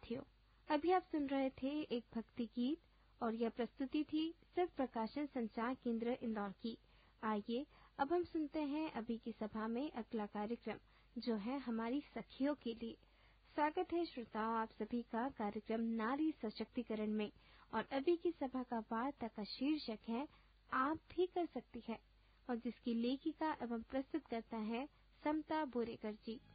साथियों, अभी आप सुन रहे थे एक भक्ति गीत और यह प्रस्तुति थी सिर्फ प्रकाशन संचार केंद्र इंदौर की। आइए अब हम सुनते हैं अभी की सभा में अगला कार्यक्रम, जो है हमारी सखियों के लिए। स्वागत है श्रोताओं आप सभी का कार्यक्रम नारी सशक्तिकरण में। और अभी की सभा का वार्ता का शीर्षक है आप भी कर सकती है, और जिसकी लेखिका एवं प्रस्तुत करता है समता बोरेकर जी।